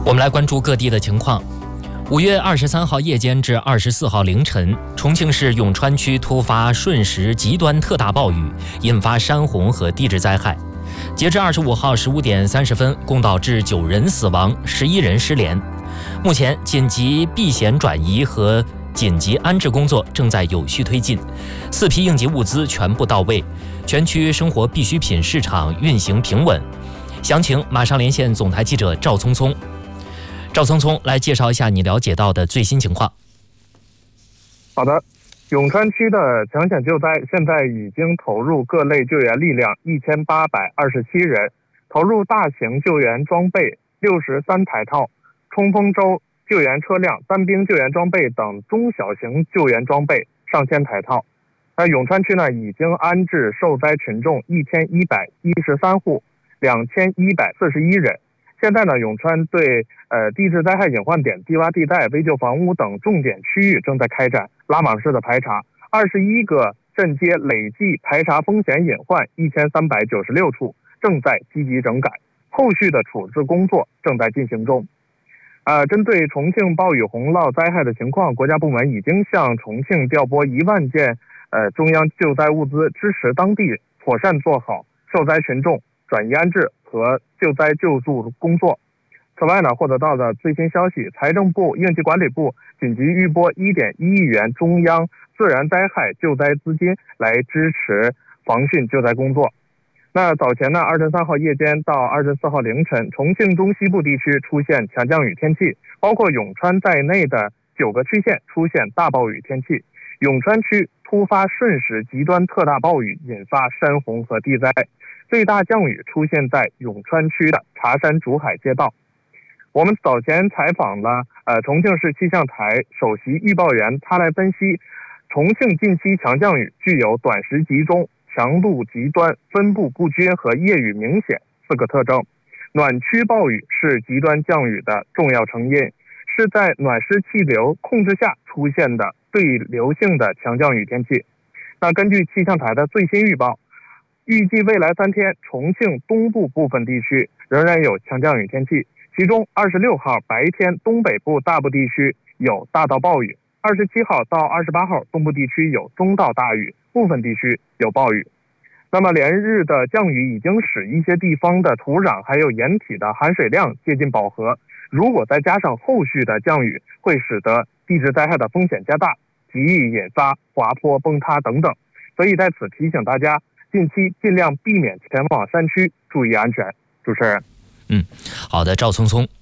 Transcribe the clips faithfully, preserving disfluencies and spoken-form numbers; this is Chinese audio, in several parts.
我们来关注各地的情况。五月二十三号夜间至二十四号凌晨，重庆市永川区突发瞬时极端特大暴雨，引发山洪和地质灾害。截至二十五号十五点三十分，共导致九人死亡，十一人失联。目前，紧急避险转移和紧急安置工作正在有序推进，四批应急物资全部到位，全区生活必需品市场运行平稳。详情马上连线总台记者赵聪聪。赵聪聪来介绍一下你了解到的最新情况。 好的，永川区的抢险救灾现在已经投入各类救援力量一千八百二十七人，投入大型救援装备六十三台套、冲锋舟救援车辆、单兵救援装备等中小型救援装备上千台套。那永川区呢，已经安置受灾群众一千一百一十三户，两千一百四十一人。现在呢，永川对呃地质灾害隐患点、低洼地带、危旧房屋等重点区域正在开展拉网式的排查，二十一个镇街累计排查风险隐患一千三百九十六处，正在积极整改，后续的处置工作正在进行中。呃，针对重庆暴雨洪涝灾害的情况，国家部门已经向重庆调拨一万件呃中央救灾物资，支持当地妥善做好受灾群众转移安置和救灾救助工作。此外呢，获得到的最新消息，财政部、应急管理部紧急预拨一点一亿元中央自然灾害救灾资金来支持防汛救灾工作。那早前呢，二十三号夜间到二十四号凌晨，重庆中西部地区出现强降雨天气，包括永川在内的九个区县出现大暴雨天气。永川区突发瞬时极端特大暴雨，引发山洪和地灾。最大降雨出现在永川区的茶山竹海街道。我们早前采访了呃重庆市气象台首席预报员，他来分析重庆近期强降雨具有短时集中、强度极端、分布不均和夜雨明显四个特征。暖区暴雨是极端降雨的重要成因，是在暖湿气流控制下出现的对流性的强降雨天气。那根据气象台的最新预报，预计未来三天，重庆东部部分地区仍然有强降雨天气，其中二十六号白天东北部大部地区有大到暴雨，二十七号到二十八号东部地区有中到大雨，部分地区有暴雨。那么连日的降雨已经使一些地方的土壤还有盐体的含水量接近饱和，如果再加上后续的降雨，会使得地质灾害的风险加大，极易引发滑坡、崩塌等等。所以在此提醒大家，近期尽量避免前往山区，注意安全。主持人， 嗯，好的，赵聪聪。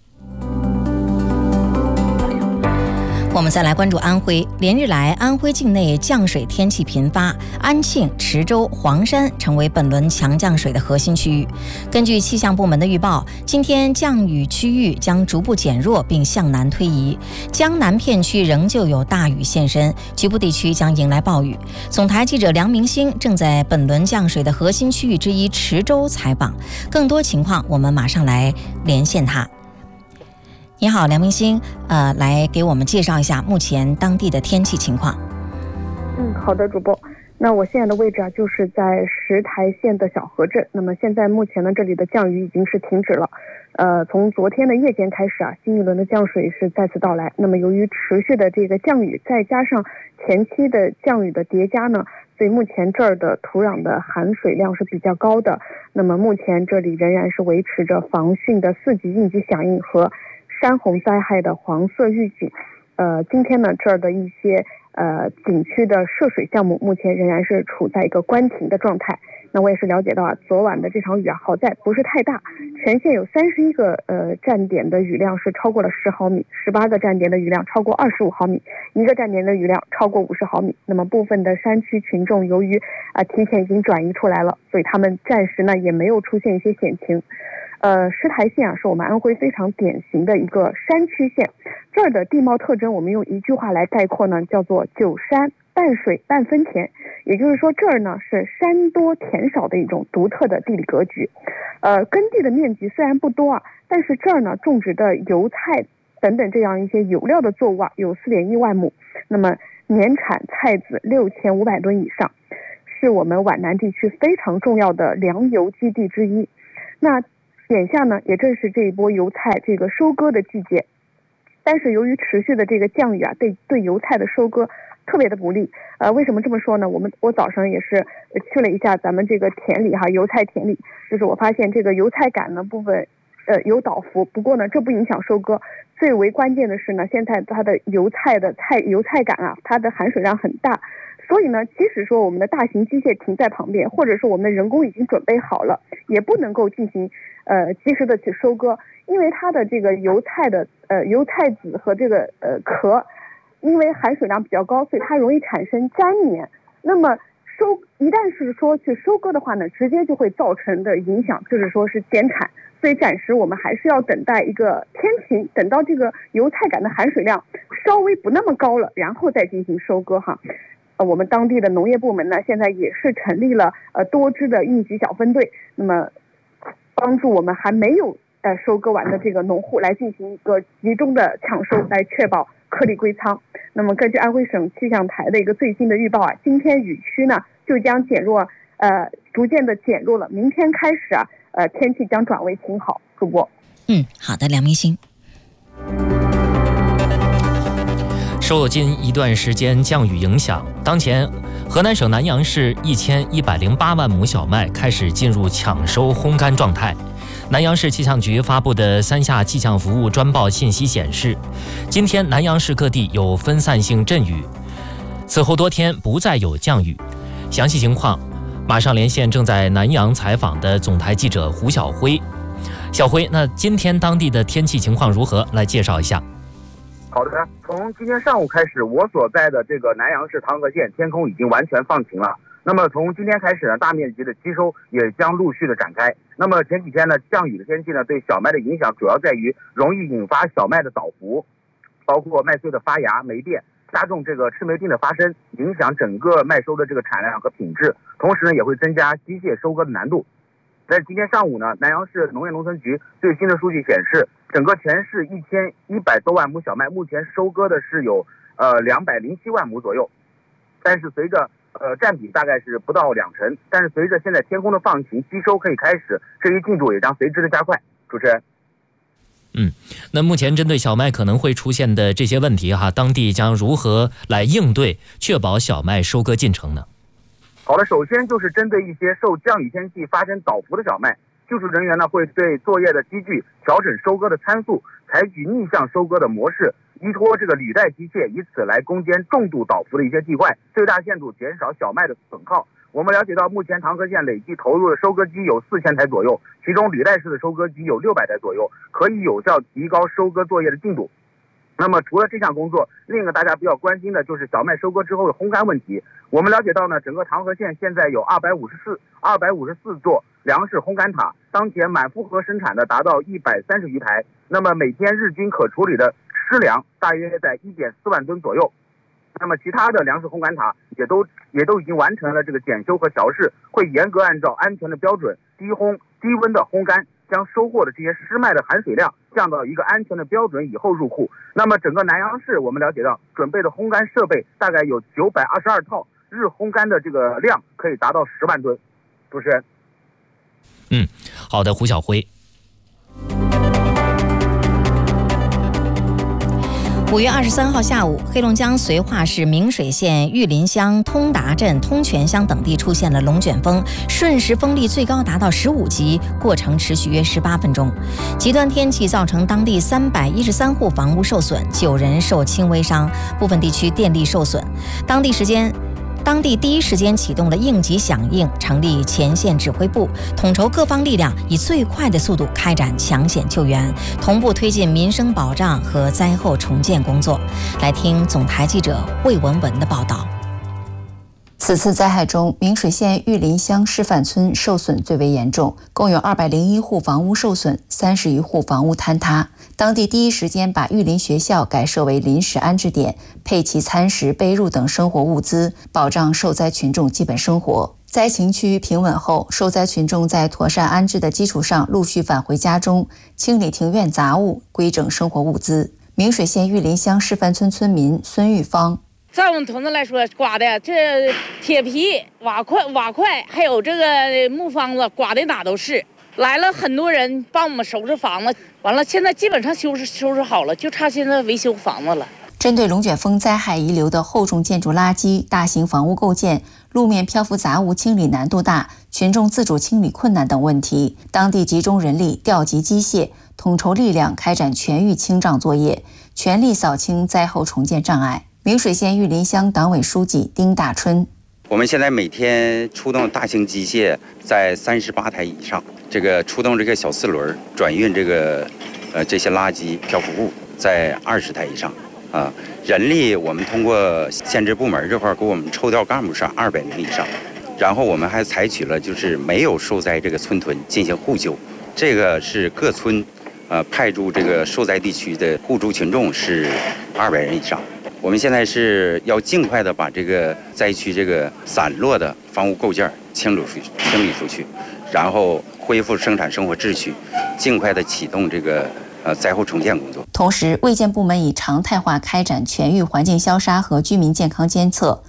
我们再来关注安徽。连日来，安徽境内降水天气频发，安庆、池州、黄山成为本轮强降水的核心区域。根据气象部门的预报，今天降雨区域将逐步减弱并向南推移，江南片区仍旧有大雨现身，局部地区将迎来暴雨。总台记者梁明星正在本轮降水的核心区域之一池州采访，更多情况我们马上来连线他。你好，梁明星，呃，来给我们介绍一下目前当地的天气情况。 嗯，好的，主播。那我现在的位置啊，就是在石台县的小河镇。那么现在目前呢，这里的降雨已经是停止了。呃，从昨天的夜间开始啊，新一轮的降水是再次到来。那么由于持续的这个降雨，再加上前期的降雨的叠加呢，所以目前这儿的土壤的含水量是比较高的。那么目前这里仍然是维持着防汛的四级应急响应和山洪灾害的黄色预警。呃，今天呢，这儿的一些呃景区的涉水项目目前仍然是处在一个关停的状态。那我也是了解到啊，昨晚的这场雨啊，好在不是太大，全县有三十一个呃站点的雨量是超过了十毫米，十八个站点的雨量超过二十五毫米，一个站点的雨量超过五十毫米。那么部分的山区群众由于啊、呃、提前已经转移出来了，所以他们暂时呢也没有出现一些险情。呃，石台县啊，是我们安徽非常典型的一个山区县。这儿的地貌特征，我们用一句话来概括呢，叫做九山半水半分田。也就是说，这儿呢是山多田少的一种独特的地理格局。呃，耕地的面积虽然不多啊，但是这儿呢种植的油菜等等这样一些有料的作物啊，有四点一万亩，那么年产菜籽六千五百吨以上，是我们皖南地区非常重要的粮油基地之一。那眼下呢，也正是这一波油菜这个收割的季节，但是由于持续的这个降雨啊，对对油菜的收割特别的不利。呃，为什么这么说呢？我们我早上也是去了一下咱们这个田里哈，油菜田里，就是我发现这个油菜杆的部分，呃，有倒伏，不过呢，这不影响收割。最为关键的是呢，现在它的油菜的菜油菜杆啊，它的含水量很大，所以呢，即使说我们的大型机械停在旁边，或者说我们的人工已经准备好了，也不能够进行呃及时的去收割，因为它的这个油菜的呃油菜籽和这个呃壳，因为含水量比较高，所以它容易产生粘黏。那么收一旦是说去收割的话呢，直接就会造成的影响就是说是减产。所以暂时我们还是要等待一个天晴，等到这个油菜杆的含水量稍微不那么高了，然后再进行收割哈。呃，我们当地的农业部门呢，现在也是成立了呃多支的应急小分队，那么帮助我们还没有呃收割完的这个农户来进行一个集中的抢收，来确保颗粒归仓。那么根据安徽省气象台的一个最新的预报啊，今天雨区呢就将减弱，呃，逐渐的减弱了，明天开始啊。呃，天气将转为晴好。主播， 嗯，好的，梁明星。 受近一段时间降雨影响，当前河南省南阳市一千一百零八万亩小麦开始进入抢收烘干状态。南阳市气象局发布的三下气象服务专报信息显示，今天南阳市各地有分散性阵雨，此后多天不再有降雨。详细情况马上连线正在南阳采访的总台记者胡晓辉。小辉，那今天当地的天气情况如何？来介绍一下。 好的，从今天上午开始，我所在的这个南阳市唐河县天空已经完全放晴了。那么从今天开始呢，大面积的机收也将陆续的展开。那么前几天呢，降雨的天气呢，对小麦的影响主要在于容易引发小麦的倒伏，包括麦穗的发芽、霉变，加重这个赤霉病的发生，影响整个麦收的这个产量和品质，同时呢也会增加机械收割的难度。在今天上午呢，南阳市农业农村局最新的数据显示，整个全市一千一百多万亩小麦，目前收割的是有呃两百零七万亩左右，但是随着呃占比大概是不到两成，但是随着现在天空的放晴，机收可以开始，这一进度也将随之的加快。主持人。 嗯，那目前针对小麦可能会出现的这些问题哈，当地将如何来应对，确保小麦收割进程呢？ 好了，首先就是针对一些受降雨天气发生倒伏的小麦，技术人员呢会对作业的机具调整收割的参数，采取逆向收割的模式，依托这个履带机械，以此来攻坚重度倒伏的一些地块，最大限度减少小麦的损耗。我们了解到，目前唐河县累计投入的收割机有四千台左右，其中履带式的收割机有六百台左右，可以有效提高收割作业的进度。那么除了这项工作，另一个大家比较关心的就是小麦收割之后的烘干问题。我们了解到呢，整个唐河县现在有二百五十四、二百五十四座粮食烘干塔，当前满负荷生产的达到一百三十余台。那么每天日均可处理的湿粮大约在一点四万吨左右。那么其他的粮食烘干塔也都也都已经完成了这个检修和调试，会严格按照安全的标准，低烘低温的烘干，将收获的这些湿麦的含水量降到一个安全的标准以后入库。那么整个南阳市我们了解到，准备的烘干设备大概有九百二十二套，日烘干的这个量可以达到十万吨。主持人。 嗯，好的，胡晓辉。 五月二十三号下午，黑龙江绥化市明水县玉林乡通达镇通泉乡等地出现了龙卷风，瞬时风力最高达到十五级，过程持续约十八分钟。极端天气造成当地三百一十三户房屋受损，九人受轻微伤，部分地区电力受损。当地时间。当地第一时间启动了应急响应，成立前线指挥部，统筹各方力量，以最快的速度开展抢险救援，同步推进民生保障和灾后重建工作。来听总台记者魏文文的报道。 此次灾害中，明水县玉林乡示范村受损最为严重，共有二百零一户房屋受损，三十余户房屋坍塌。当地第一时间把玉林学校改设为临时安置点，配齐餐食、被褥等生活物资，保障受灾群众基本生活。灾情趋于平稳后，受灾群众在妥善安置的基础上，陆续返回家中，清理庭院杂物，规整生活物资。明水县玉林乡示范村村民孙玉芳。 照我们屯子来说，刮的这铁皮、瓦块、瓦块，还有这个木方子，刮的哪都是。 来了很多人帮我们收拾房子，完了现在基本上收拾收拾好了，就差现在维修房子了。 针对龙卷风灾害遗留的厚重建筑垃圾、大型房屋构件、路面漂浮杂物清理难度大、群众自主清理困难等问题，当地集中人力、调集机械，统筹力量开展全域清障作业，全力扫清灾后重建障碍。明水县玉林乡党委书记丁大春： 我们现在每天出动大型机械在三十八台以上，这个出动这个小四轮转运这个呃这些垃圾漂浮物在二十台以上。啊，人力我们通过县直部门这块给我们抽调干部是二百名以上，然后我们还采取了就是没有受灾这个村屯进行互救，这个是各村，呃派驻这个受灾地区的互助群众是二百人以上。我们现在是要尽快的把这个灾区这个散落的房屋构件清理出去，清理出去，然后恢复生产生活秩序，尽快的启动这个。呃，灾后重建工作。 同时，卫健部门已常态化开展全域环境消杀和居民健康监测，